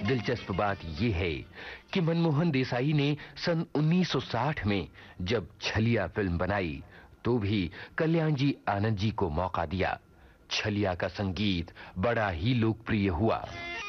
दिलचस्प बात यह है कि मनमोहन देसाई ने सन 1960 में जब छलिया फिल्म बनाई तो भी कल्याण जी आनंद जी को मौका दिया। छलिया का संगीत बड़ा ही लोकप्रिय हुआ।